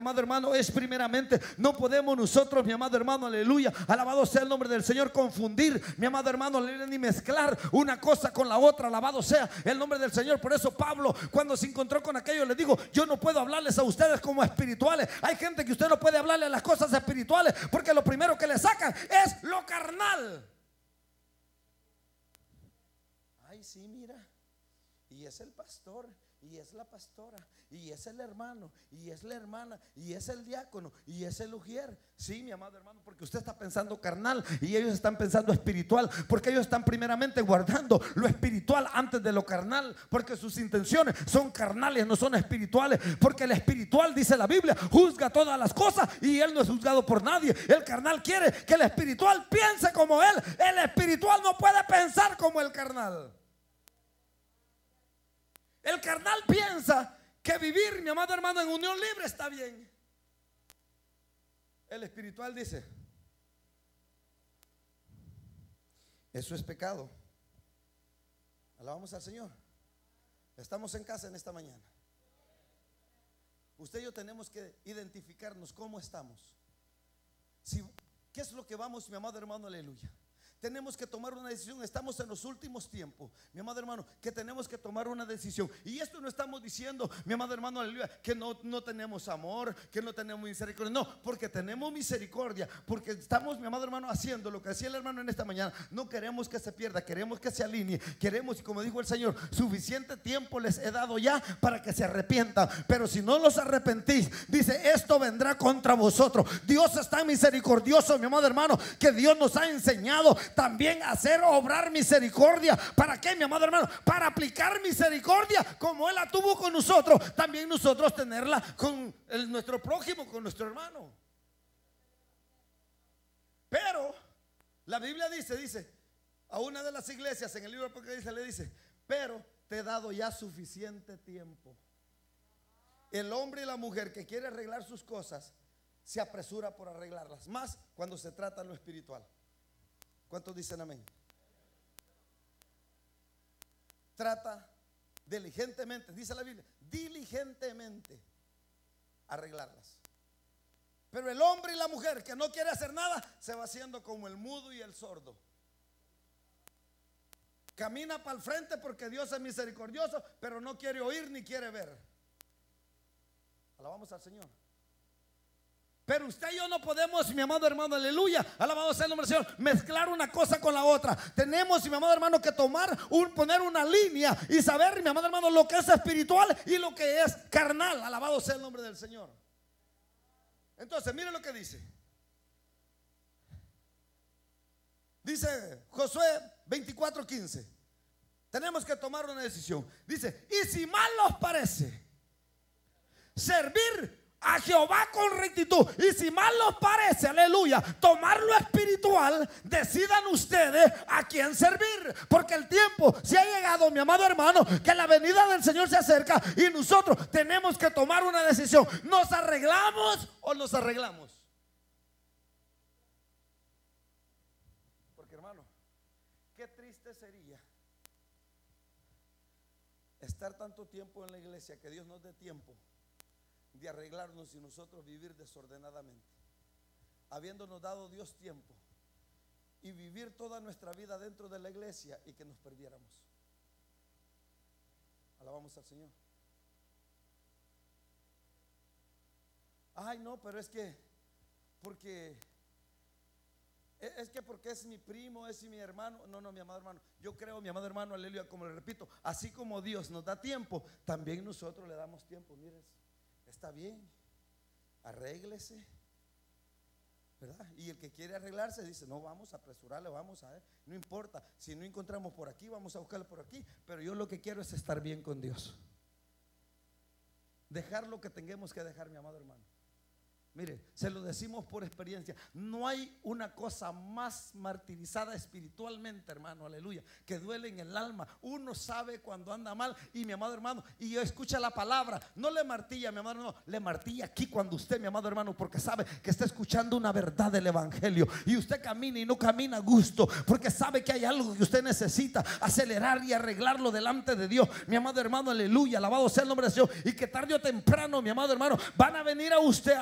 amado hermano, es primeramente, no podemos nosotros, mi amado hermano, aleluya, alabado sea el nombre del Señor, confundir, mi amado hermano, aleluya, ni mezclar una cosa con la otra, alabado sea el nombre del Señor. Por eso Pablo, cuando se encontró con aquello, le digo, yo no puedo hablarles a ustedes como espirituales. Hay gente que usted no puede hablarle a las cosas espirituales, porque lo primero que le sacan es lo carnal. Ay, sí, mira, y es el pastor, y es la pastora, y es el hermano, y es la hermana, y es el diácono, y es el ujier. Sí, mi amado hermano, porque usted está pensando carnal y ellos están pensando espiritual, porque ellos están primeramente guardando lo espiritual antes de lo carnal, porque sus intenciones son carnales, no son espirituales. Porque el espiritual, dice la Biblia, juzga todas las cosas y él no es juzgado por nadie. El carnal quiere que el espiritual piense como él. El espiritual no puede pensar como el carnal. El carnal piensa que vivir, mi amado hermano, en unión libre está bien. El espiritual dice, eso es pecado. Alabamos al Señor. Estamos en casa en esta mañana. Usted y yo tenemos que identificarnos cómo estamos. ¿Qué es lo que vamos, mi amado hermano? Aleluya. Tenemos que tomar una decisión. Estamos en los últimos tiempos, mi amado hermano, que tenemos que tomar una decisión. Y esto no estamos diciendo, mi amado hermano, aleluya, que no tenemos amor, que no tenemos misericordia. No, porque tenemos misericordia, porque estamos, mi amado hermano, haciendo lo que hacía el hermano en esta mañana. No queremos que se pierda, queremos que se alinee. Queremos, y como dijo el Señor, suficiente tiempo les he dado ya para que se arrepientan. Pero si no los arrepentís, dice, esto vendrá contra vosotros. Dios es tan misericordioso, mi amado hermano, que Dios nos ha enseñado también hacer obrar misericordia. ¿Para qué, mi amado hermano? Para aplicar misericordia como Él la tuvo con nosotros, también nosotros tenerla con nuestro prójimo, con nuestro hermano. Pero la Biblia dice a una de las iglesias en el libro de Apocalipsis, le dice, pero te he dado ya suficiente tiempo. El hombre y la mujer que quiere arreglar sus cosas se apresura por arreglarlas, más cuando se trata de lo espiritual. ¿Cuántos dicen amén? Trata diligentemente, dice la Biblia, diligentemente arreglarlas. Pero el hombre y la mujer que no quiere hacer nada se va haciendo como el mudo y el sordo. Camina para el frente porque Dios es misericordioso, pero no quiere oír ni quiere ver. Alabamos al Señor. Pero usted y yo no podemos, mi amado hermano, aleluya, alabado sea el nombre del Señor, mezclar una cosa con la otra. Tenemos, mi amado hermano, que poner una línea y saber, mi amado hermano, lo que es espiritual y lo que es carnal. Alabado sea el nombre del Señor. Entonces, mire lo que dice. Dice Josué 24:15. Tenemos que tomar una decisión. Dice, y si mal os parece servir a Jehová con rectitud, y si mal os parece, aleluya, tomar lo espiritual, decidan ustedes a quién servir. Porque el tiempo se ha llegado, mi amado hermano, que la venida del Señor se acerca y nosotros tenemos que tomar una decisión. ¿Nos arreglamos o nos arreglamos? Porque, hermano, qué triste sería estar tanto tiempo en la iglesia, que Dios nos dé tiempo de arreglarnos y nosotros vivir desordenadamente, habiéndonos dado Dios tiempo, y vivir toda nuestra vida dentro de la iglesia y que nos perdiéramos. Alabamos al Señor. Ay, no, pero es que porque es mi primo, es mi hermano. No, mi amado hermano, yo creo, mi amado hermano, aleluya, como le repito, así como Dios nos da tiempo, también nosotros le damos tiempo. Mire, está bien, arréglese, ¿verdad? Y el que quiere arreglarse dice, no, vamos a apresurarle, vamos a ver, no importa, si no encontramos por aquí, vamos a buscarlo por aquí, pero yo lo que quiero es estar bien con Dios. Dejar lo que tengamos que dejar, mi amado hermano. Mire, se lo decimos por experiencia. No hay una cosa más martirizada espiritualmente, hermano, aleluya, que duele en el alma. Uno sabe cuando anda mal. Y mi amado hermano, y escucha la palabra, no le martilla, mi amado hermano, le martilla aquí cuando usted, mi amado hermano, porque sabe que está escuchando una verdad del evangelio. Y usted camina y no camina a gusto, porque sabe que hay algo que usted necesita acelerar y arreglarlo delante de Dios, mi amado hermano, aleluya, alabado sea el nombre de Dios. Y que tarde o temprano, mi amado hermano, van a venir a usted